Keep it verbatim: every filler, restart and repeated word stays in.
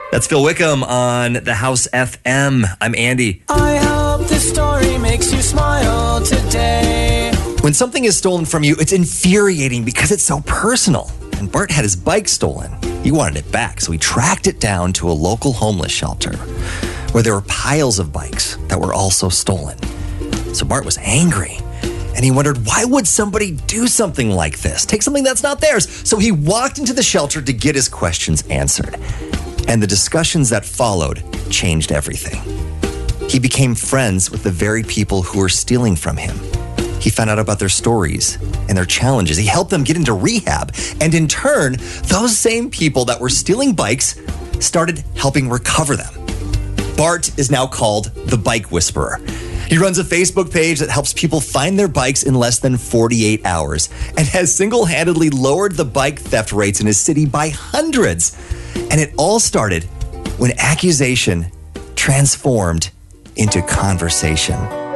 That's Phil Wickham on the House F M. I'm Andy. I hope this story makes you smile today. When something is stolen from you, it's infuriating because it's so personal. And Bart had his bike stolen. He wanted it back, so he tracked it down to a local homeless shelter where there were piles of bikes that were also stolen. So Bart was angry, and he wondered, why would somebody do something like this? Take something that's not theirs. So he walked into the shelter to get his questions answered. And the discussions that followed changed everything. He became friends with the very people who were stealing from him. He found out about their stories and their challenges. He helped them get into rehab. And in turn, those same people that were stealing bikes started helping recover them. Bart is now called the Bike Whisperer. He runs a Facebook page that helps people find their bikes in less than forty-eight hours and has single-handedly lowered the bike theft rates in his city by hundreds. And it all started when accusation transformed into conversation.